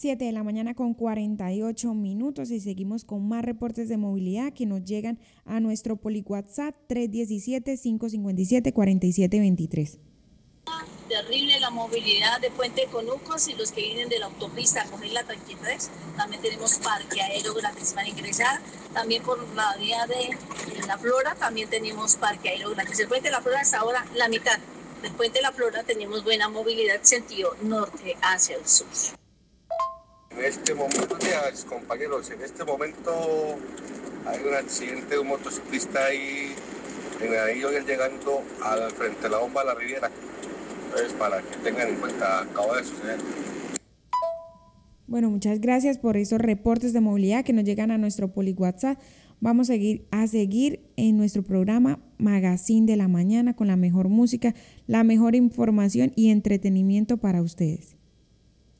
7 de la mañana con 48 minutos y seguimos con más reportes de movilidad que nos llegan a nuestro PoliWhatsApp 317-557-4723. Terrible la movilidad de Puente Conucos y los que vienen de la autopista a coger la 33. También tenemos parqueadero gratis para ingresar. También por la vía de la Flora también tenemos parqueadero gratis. El Puente de la Flora hasta ahora la mitad. Del Puente de la Flora tenemos buena movilidad sentido norte hacia el sur. En este momento, compañeros, en este momento hay un accidente de un motociclista ahí en Anillo llegando al frente de la bomba de la Riviera. Entonces, para que tengan en cuenta, acaba de suceder. Bueno, muchas gracias por esos reportes de movilidad que nos llegan a nuestro PoliWhatsApp. Vamos a seguir en nuestro programa Magazine de la Mañana con la mejor música, la mejor información y entretenimiento para ustedes.